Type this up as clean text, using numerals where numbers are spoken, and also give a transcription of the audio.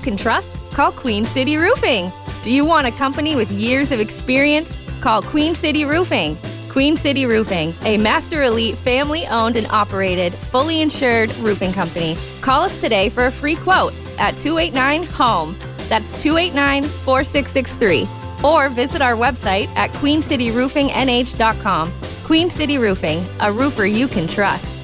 can trust? Call Queen City Roofing. Do you want a company with years of experience? Call Queen City Roofing. Queen City Roofing, a Master Elite family-owned and operated, fully insured roofing company. Call us today for a free quote at 289-HOME. That's 289-4663. Or visit our website at queencityroofingnh.com. Queen City Roofing, a roofer you can trust.